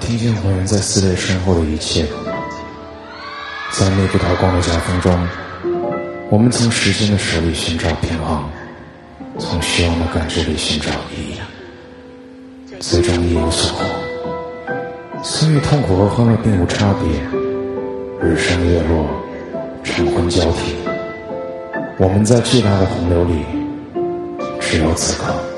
听见浑然在撕裂身后的一切，在密不透光的夹缝中，我们从时间的手里寻找平衡，从虚妄的感觉里寻找意义，最终一无所获。所以痛苦和欢乐并无差别，日升月落，晨昏交替，我们在巨大的洪流里，只有此刻。